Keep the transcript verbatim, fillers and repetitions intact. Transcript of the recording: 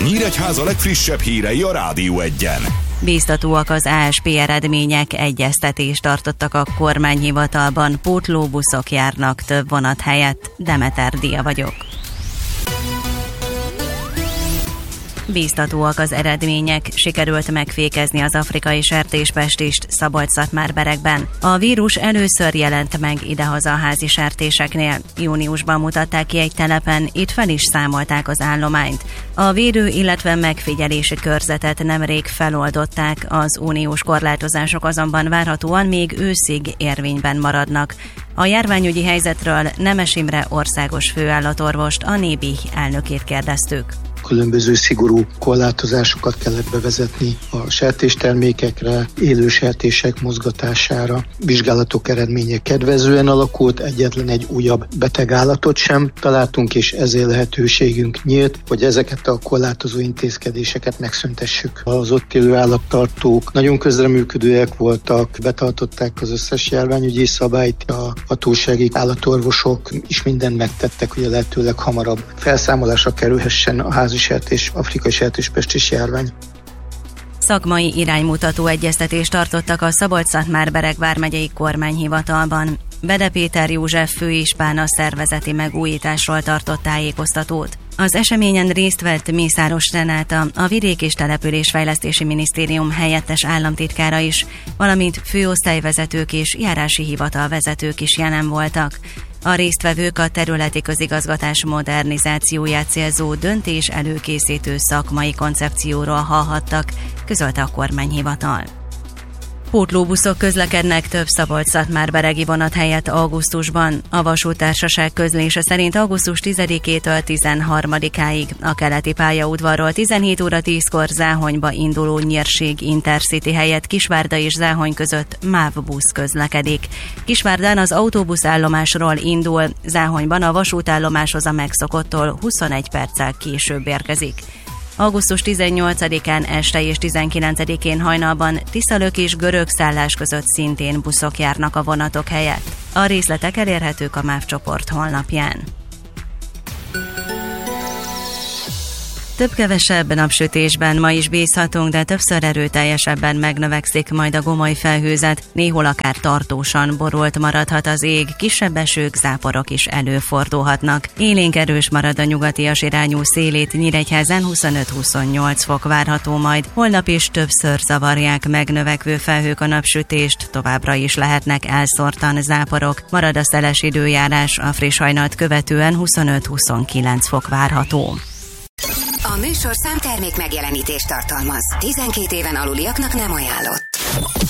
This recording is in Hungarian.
Nyíregyháza legfrissebb hírei a Rádió Egyen. Bíztatóak az á es pé eredmények, egyeztetést tartottak a kormányhivatalban, pótlóbuszok járnak több vonat helyett. Demeter Dia vagyok. Bíztatóak az eredmények, sikerült megfékezni az afrikai sertéspestist Szabolcs-Szatmár-Berekben. A vírus először jelent meg idehaza a házi sertéseknél. Júniusban mutatták ki egy telepen, itt fel is számolták az állományt. A védő, illetve megfigyelési körzetet nemrég feloldották, az uniós korlátozások azonban várhatóan még őszig érvényben maradnak. A járványügyi helyzetről Nemes Imre országos főállatorvost, a Nébi elnökét kérdeztük. Különböző szigorú korlátozásokat kellett bevezetni a sertéstermékekre, élő sertések mozgatására. Vizsgálatok eredménye kedvezően alakult, egyetlen egy újabb betegállatot sem találtunk, és ezért lehetőségünk nyílt, hogy ezeket a korlátozó intézkedéseket megszüntessük. Az ott élő állattartók nagyon közreműködőek voltak, betartották az összes járványügyi szabályt, a hatósági állatorvosok is mindent megtettek, hogy a lehetőleg hamarabb felszámolásra kerülhessen a házi sertés, afrikai sertéspestis járvány. Szakmai iránymutató egyeztetést tartottak a Szabolcs-Szatmár-Bereg vármegyei kormányhivatalban. Bede Péter József főispán a szervezeti megújításról tartott tájékoztatót. Az eseményen részt vett Mészáros Renáta, a Vidék- és Településfejlesztési Minisztérium helyettes államtitkára is, valamint főosztályvezetők és járási hivatalvezetők is jelen voltak. A résztvevők a területi közigazgatás modernizációját célzó döntés előkészítő szakmai koncepcióról hallhattak, közölte a kormányhivatal. Pótlóbuszok közlekednek több Szabolcs-Szatmár-beregi vonat helyett augusztusban. A vasúttársaság közlése szerint augusztus tizedikétől tizenharmadikáig a keleti pályaudvarról tizenhét óra tízkor Záhonyba induló Nyírség Intercity helyett Kisvárda és Záhony között MÁV busz közlekedik. Kisvárdán az autóbuszállomásról indul, Záhonyban a vasútállomáshoz a megszokottól huszonegy perccel később érkezik. augusztus tizennyolcadikán este és tizenkilencedikén hajnalban Tiszalök és Görög szállás között szintén buszok járnak a vonatok helyett. A részletek elérhetők a MÁV csoport honlapján. Több-kevesebb napsütésben ma is bízhatunk, de többször erőteljesebben megnövekszik majd a gomoly felhőzet, néhol akár tartósan borult maradhat az ég, kisebb esők, záporok is előfordulhatnak. Élénk erős marad a nyugatias irányú szélét, Nyíregyházán huszonöt-huszonnyolc fok várható majd. Holnap is többször zavarják megnövekvő felhők a napsütést, továbbra is lehetnek elszórtan záporok. Marad a szeles időjárás, a friss hajnalt követően huszonöt-huszonkilenc fok várható. A műsorszám termék megjelenítést tartalmaz. tizenkét éven aluliaknak nem ajánlott.